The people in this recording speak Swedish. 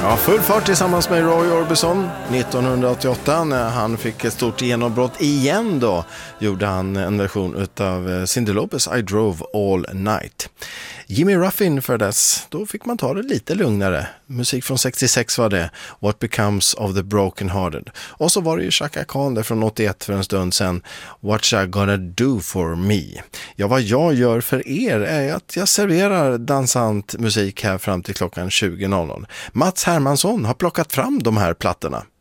Ja, full fart tillsammans med Roy Orbison 1988 när han fick ett stort genombrott igen då gjorde han en version utav Cyndi Lauper I Drove All Night. Jimmy Ruffin för dess, då fick man ta det lite lugnare. Musik från 66 var det, What Becomes of the Broken Hearted. Och så var det ju Chaka Khan där från 81 för en stund sedan, What You Gonna Do For Me. Ja, vad jag gör för er är att jag serverar dansant musik här fram till klockan 20.00. Mats Hermansson har plockat fram de här plattorna.